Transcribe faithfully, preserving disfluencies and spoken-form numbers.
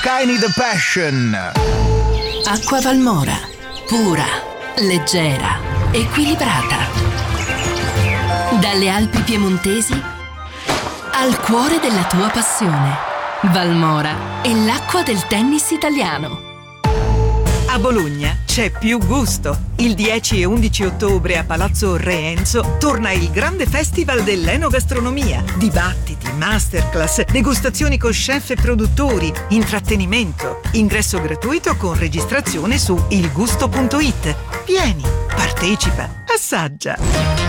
Kylie the Passion. Acqua Valmora, pura, leggera, equilibrata. Dalle Alpi piemontesi al cuore della tua passione. Valmora è l'acqua del tennis italiano. A Bologna c'è più gusto. Il dieci e undici ottobre a Palazzo Re Enzo torna il grande festival dell'enogastronomia. Dibattiti, masterclass, degustazioni con chef e produttori, intrattenimento. Ingresso gratuito con registrazione su ilgusto punto it. Vieni, partecipa, assaggia.